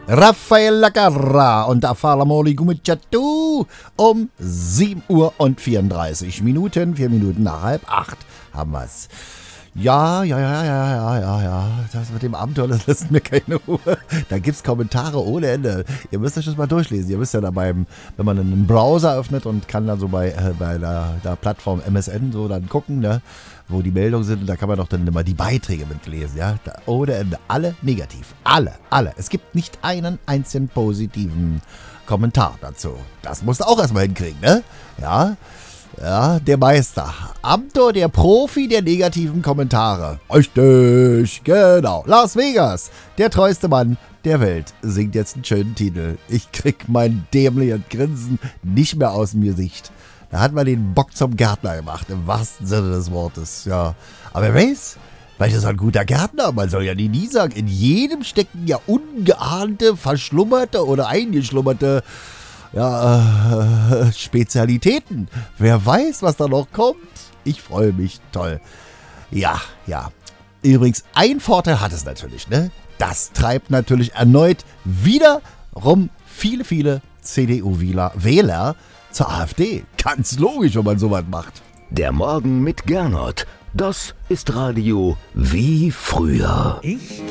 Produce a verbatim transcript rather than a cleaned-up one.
Raffaella Carrà und Affalamoli Gumicciatu um sieben Uhr und vierunddreißig Minuten, vier Minuten nach halb acht haben wir's. Ja, ja, ja, ja, ja, ja, ja, das mit dem Abenteuer, das lässt mir keine Ruhe. Da gibt's Kommentare ohne Ende. Ihr müsst euch das mal durchlesen. Ihr wisst ja da beim, wenn man einen Browser öffnet und kann dann so bei, äh, bei der, der Plattform M S N so dann gucken, ne, wo die Meldungen sind, da kann man doch dann immer die Beiträge mitlesen, ja. Da, ohne Ende. Alle negativ. Alle, alle. Es gibt nicht einen einzigen positiven Kommentar dazu. Das musst du auch erstmal hinkriegen, ne? Ja. Ja, der Meister. Amtor, der Profi der negativen Kommentare. Richtig, genau. Las Vegas, der treueste Mann der Welt, singt jetzt einen schönen Titel. Ich krieg mein dämliches Grinsen nicht mehr aus dem Gesicht. Da hat man den Bock zum Gärtner gemacht, im wahrsten Sinne des Wortes. Ja, aber wer weiß, weil das ist ein guter Gärtner, man soll ja nie, nie sagen, in jedem stecken ja ungeahnte, verschlummerte oder eingeschlummerte Ja, äh, Spezialitäten. Wer weiß, was da noch kommt. Ich freue mich. Toll. Ja, ja. Übrigens, ein Vorteil hat es natürlich, ne? Das treibt natürlich erneut wiederum viele, viele C D U-Wähler zur AfD. Ganz logisch, wenn man sowas macht. Der Morgen mit Gernot. Das ist Radio wie früher. Ich